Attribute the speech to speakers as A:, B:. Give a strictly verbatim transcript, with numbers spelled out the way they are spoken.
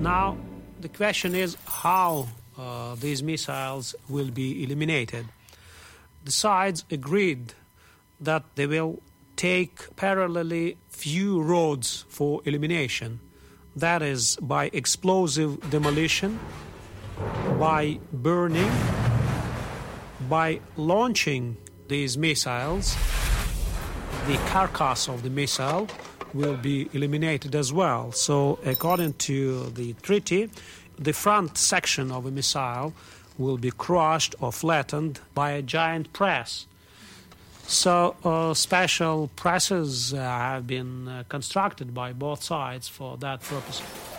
A: Now, the question is how uh, these missiles will be eliminated. The sides agreed that they will take parallelly few roads for elimination. That is, by explosive demolition, by burning, by launching these missiles. The carcass of the missile will be eliminated as well. So, according to the treaty, the front section of a missile will be crushed or flattened by a giant press. So uh, special presses uh, have been uh, constructed by both sides for that purpose.